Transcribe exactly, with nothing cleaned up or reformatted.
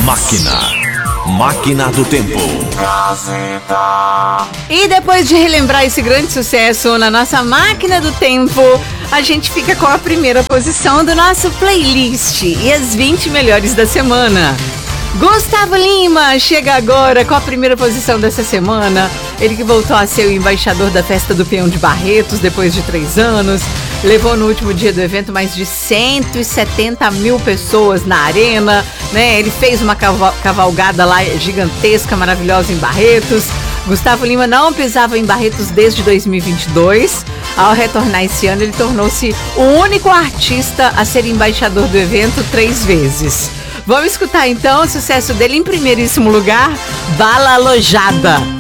Máquina. Máquina do Tempo. E depois de relembrar esse grande sucesso na nossa Máquina do Tempo, a gente fica com a primeira posição do nosso playlist e as vinte melhores da semana. Gustavo Lima chega agora com a primeira posição dessa semana. Ele que voltou a ser o embaixador da Festa do Peão de Barretos depois de três anos. Levou no último dia do evento mais de cento e setenta mil pessoas na arena, né? Ele fez uma cavalgada lá gigantesca, maravilhosa em Barretos. Gustavo Lima não pisava em Barretos desde dois mil e vinte e dois. Ao retornar esse ano, ele tornou-se o único artista a ser embaixador do evento três vezes. Vamos escutar então o sucesso dele em primeiríssimo lugar, Bala Alojada.